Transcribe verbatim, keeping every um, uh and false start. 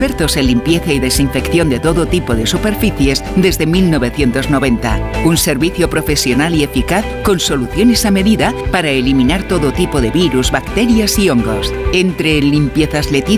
Expertos en limpieza y desinfección de todo tipo de superficies desde mil novecientos noventa. Un servicio profesional y eficaz con soluciones a medida para eliminar todo tipo de virus, bacterias y hongos. Entre en limpiezas leticia